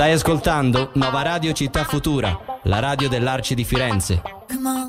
Stai ascoltando Nova Radio Città Futura, la radio dell'Arci di Firenze. Come on.